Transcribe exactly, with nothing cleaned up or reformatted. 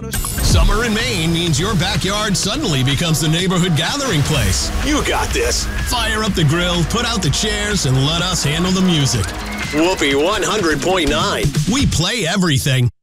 Summer in Maine means your backyard suddenly becomes the neighborhood gathering place. You got this. Fire up the grill, put out the chairs, and let us handle the music. Whoopee one hundred point nine. We play everything.